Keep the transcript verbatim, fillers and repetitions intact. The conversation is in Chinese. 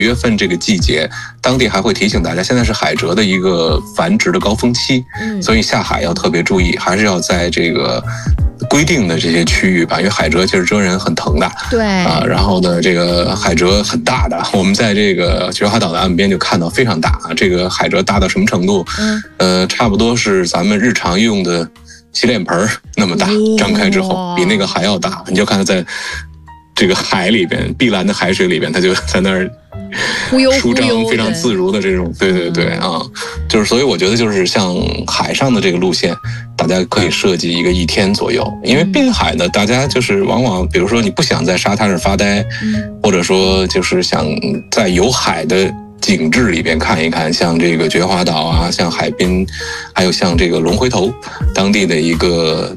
月份这个季节，当地还会提醒大家，现在是海蜇的一个繁殖的高峰期，嗯，所以下海要特别注意，还是要在这个规定的这些区域吧，因为海蜇其实蜇人很疼的， 对啊，然后呢，这个海蜇很大的，我们在这个菊花岛的岸边就看到非常大啊，这个海蜇大到什么程度？嗯，呃，差不多是咱们日常用的洗脸盆那么大，张开之后比那个还要大，你就看它在这个海里边，碧蓝的海水里边，它就在那儿舒张，非常自如的这种，对对对啊，就是所以我觉得就是像海上的这个路线，大家可以设计一个一天左右，因为滨海呢，大家就是往往比如说你不想在沙滩上发呆，或者说就是想在有海的景致里边看一看，像这个菊花岛啊，像海滨，还有像这个龙回头当地的一个